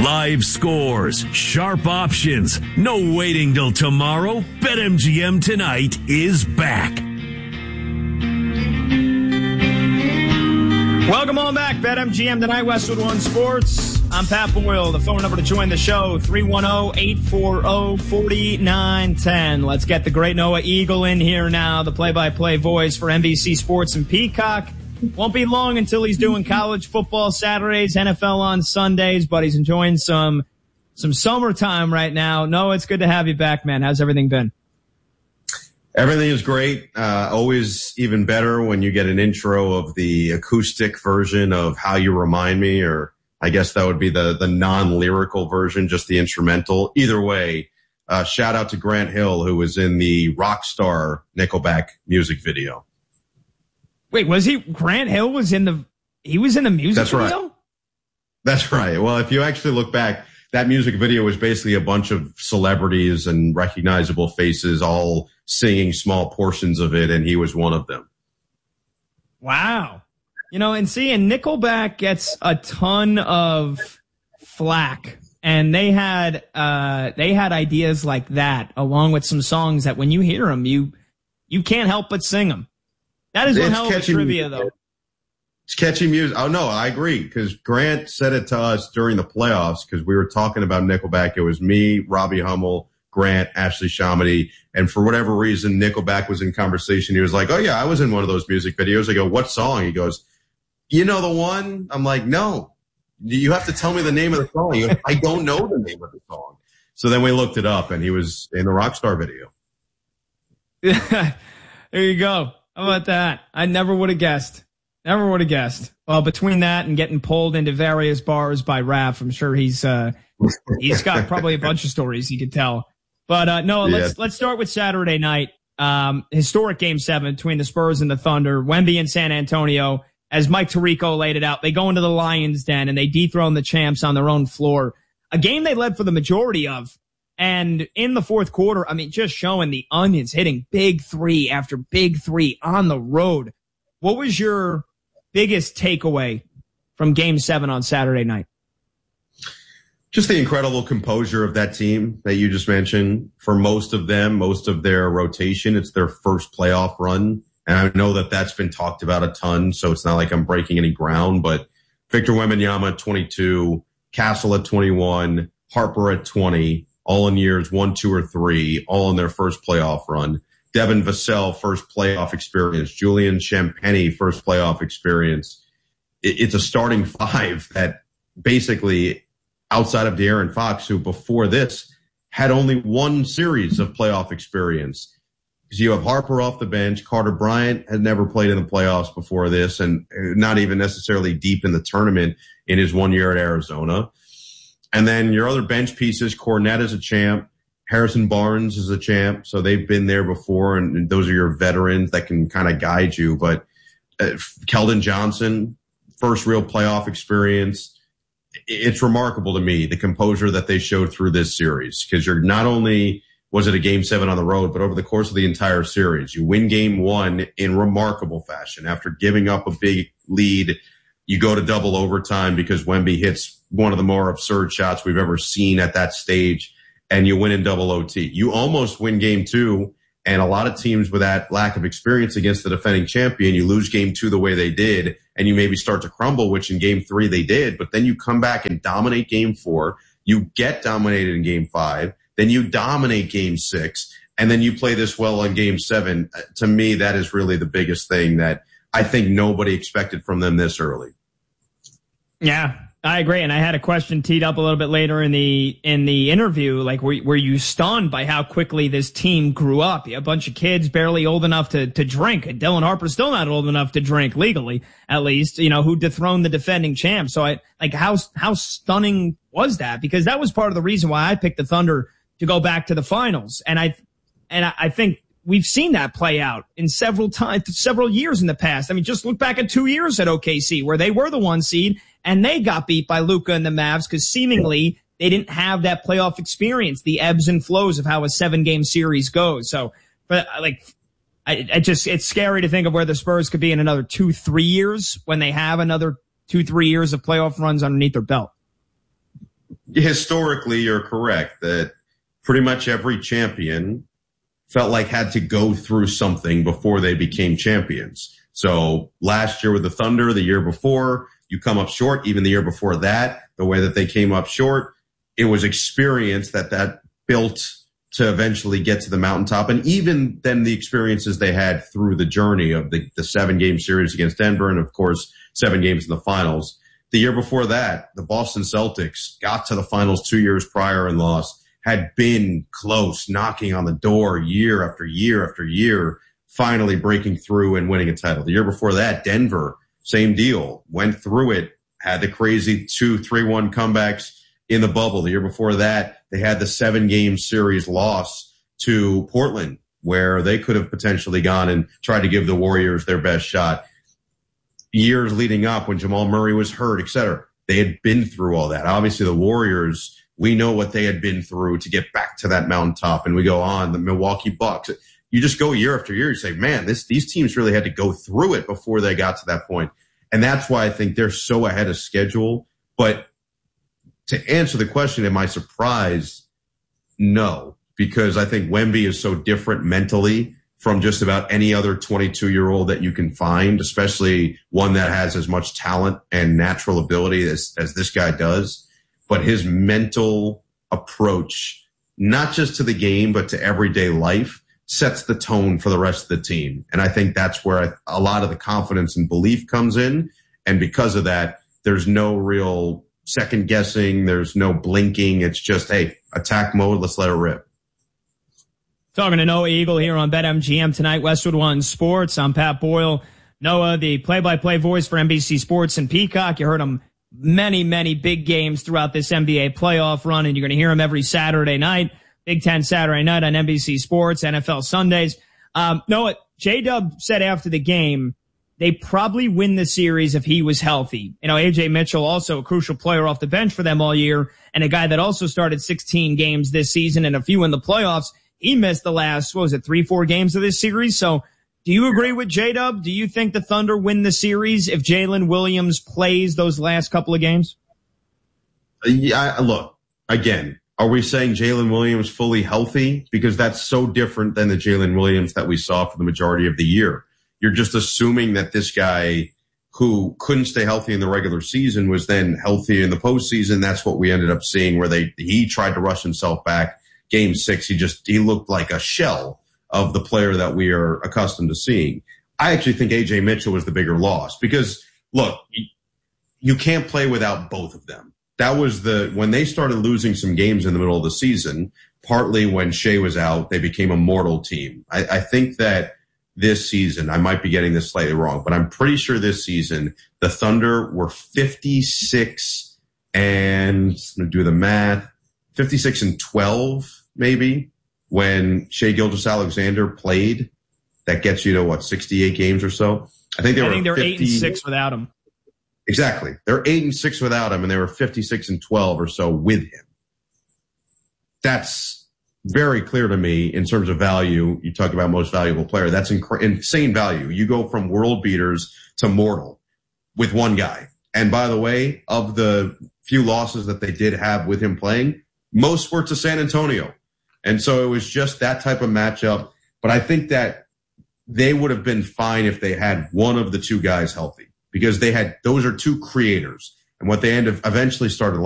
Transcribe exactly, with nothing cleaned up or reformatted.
Live scores, sharp options, no waiting till tomorrow. BetMGM tonight is back. Welcome on back. BetMGM tonight, Westwood One Sports. I'm Pat Boyle. The phone number to join the show, three one zero, eight four zero, four nine one zero. Let's get the great Noah Eagle in here now, the play-by-play voice for N B C Sports and Peacock. Won't be long until he's doing college football Saturdays, N F L on Sundays, but he's enjoying some some summertime right now. Noah, it's good to have you back, man. How's everything been? Everything is great. Uh, always even better when you get an intro of the acoustic version of How You Remind Me, or I guess that would be the, the non-lyrical version, just the instrumental. Either way, uh, shout out to Grant Hill, who was in the Rockstar Nickelback music video. Wait, was he? Grant Hill was in the, he was in the music That's video? Right. That's right. Well, if you actually look back, that music video was basically a bunch of celebrities and recognizable faces all singing small portions of it, and he was one of them. Wow. You know, and see, and Nickelback gets a ton of flack, and they had uh they had ideas like that, along with some songs that when you hear them, you you can't help but sing them. That is one hell of a trivia, though. It's catchy music. Oh, no, I agree, because Grant said it to us during the playoffs, because we were talking about Nickelback. It was me, Robbie Hummel, Grant, Ashley Shamady, and for whatever reason, Nickelback was in conversation. He was like, oh, yeah, I was in one of those music videos. I go, what song? He goes, you know the one? I'm like, no. You have to tell me the name of the song. He goes, I don't know the name of the song. So then we looked it up, and he was in the Rockstar video. There you go. How about that? I never would have guessed. Never would have guessed. Well, between that and getting pulled into various bars by Raph, I'm sure he's uh, he's got probably a bunch of stories he could tell. But uh, no, let's yeah. let's start with Saturday night. Um, historic Game Seven between the Spurs and the Thunder. Wemby and San Antonio. As Mike Tirico laid it out, they go into the Lions' den and they dethrone the champs on their own floor. A game they led for the majority of. And in the fourth quarter, I mean, just showing the onions, hitting big three after big three on the road. What was your biggest takeaway from Game seven on Saturday night? Just the incredible composure of that team that you just mentioned. For most of them, most of their rotation, it's their first playoff run. And I know that that's been talked about a ton, so it's not like I'm breaking any ground. But Victor Wembanyama at twenty-two, Castle at twenty-one, Harper at twenty, all in years one, two, or three, all in their first playoff run. Devin Vassell, first playoff experience. Julian Champagny, first playoff experience. It's a starting five that basically, outside of De'Aaron Fox, who before this had only one series of playoff experience. Because you have Harper off the bench. Carter Bryant had never played in the playoffs before this, and not even necessarily deep in the tournament in his one year at Arizona. And then your other bench pieces, Cornette is a champ. Harrison Barnes is a champ, so they've been there before, and, and those are your veterans that can kind of guide you. But uh, Keldon Johnson, first real playoff experience. It's remarkable to me, the composure that they showed through this series, because you're not only was it a game seven on the road, but over the course of the entire series, you win game one in remarkable fashion. After giving up a big lead, you go to double overtime because Wemby hits one of the more absurd shots we've ever seen at that stage, and you win in double O T. You almost win game two, and a lot of teams with that lack of experience against the defending champion, you lose game two the way they did, and you maybe start to crumble, which in game three they did, but then you come back and dominate game four. You get dominated in game five. Then you dominate game six, and then you play this well on game seven. To me, that is really the biggest thing that I think nobody expected from them this early. Yeah, I agree. And I had a question teed up a little bit later in the in the interview. Like, were, were you stunned by how quickly this team grew up? A bunch of kids barely old enough to, to drink. And Dylan Harper's still not old enough to drink legally, at least, you know, who dethroned the defending champ. So I like how how stunning was that? Because that was part of the reason why I picked the Thunder to go back to the finals. And I, and I think we've seen that play out in several times, several years in the past. I mean, just look back at two years at O K C where they were the one seed and they got beat by Luka and the Mavs because seemingly they didn't have that playoff experience, the ebbs and flows of how a seven game series goes. So, but like, I, I just, it's scary to think of where the Spurs could be in another two, three years when they have another two, three years of playoff runs underneath their belt. historically, you're correct that pretty much every champion felt like had to go through something before they became champions. So last year with the Thunder, the year before, you come up short. Even the year before that, the way that they came up short, it was experience that that built to eventually get to the mountaintop. And even then the experiences they had through the journey of the, the seven game series against Denver and of course, seven games in the finals. The year before that, the Boston Celtics got to the finals two years prior and lost, had been close, knocking on the door year after year after year, finally breaking through and winning a title. The year before that, Denver, same deal, went through it, had the crazy two, three, one comebacks in the bubble. The year before that, they had the seven-game series loss to Portland, where they could have potentially gone and tried to give the Warriors their best shot. Years leading up when Jamal Murray was hurt, et cetera, they had been through all that. Obviously, the Warriors, we know what they had been through to get back to that mountaintop, and we go on. The Milwaukee Bucks. You just go year after year, you say, man, this these teams really had to go through it before they got to that point. And that's why I think they're so ahead of schedule. But to answer the question, am I surprised? No, because I think Wemby is so different mentally from just about any other twenty-two-year-old that you can find, especially one that has as much talent and natural ability as, as this guy does. But his mental approach, not just to the game, but to everyday life, sets the tone for the rest of the team. And I think that's where I, a lot of the confidence and belief comes in. And because of that, there's no real second guessing. There's no blinking. It's just, hey, attack mode. Let's let it rip. Talking to Noah Eagle here on BetMGM tonight, Westwood One Sports. I'm Pat Boyle. Noah, the play-by-play voice for N B C Sports and Peacock. You heard him many, many big games throughout this N B A playoff run, and you're going to hear him every Saturday night. Big Ten Saturday night on N B C Sports, N F L Sundays. Um, Noah, J-Dub said after the game, they probably win the series if he was healthy. You know, A J Mitchell, also a crucial player off the bench for them all year, and a guy that also started sixteen games this season and a few in the playoffs. He missed the last, what was it, three, four games of this series. So do you agree with J-Dub? Do you think the Thunder win the series if Jalen Williams plays those last couple of games? Yeah, look, again, are we saying Jalen Williams fully healthy? Because that's so different than the Jalen Williams that we saw for the majority of the year. You're just assuming that this guy who couldn't stay healthy in the regular season was then healthy in the postseason. That's what we ended up seeing, where they he tried to rush himself back. Game six, he just he looked like a shell of the player that we are accustomed to seeing. I actually think A J Mitchell was the bigger loss because, look, you can't play without both of them. That was the when they started losing some games in the middle of the season, partly when Shea was out, they became a mortal team. I, I think that this season, I might be getting this slightly wrong, but I'm pretty sure this season the Thunder were fifty-six and I'm going to do the math, fifty-six and twelve maybe when Shea Gilgeous-Alexander played. That gets you to what, sixty-eight games or so? I think they I were think they're fifty, eight and six without him. Exactly. They're eight and six without him, and they were fifty-six and twelve or so with him. That's very clear to me in terms of value. You talk about most valuable player. That's inc- insane value. You go from world beaters to mortal with one guy. And by the way, of the few losses that they did have with him playing, most were to San Antonio. And so it was just that type of matchup. But I think that they would have been fine if they had one of the two guys healthy, because they had, those are two creators. And what they end up eventually started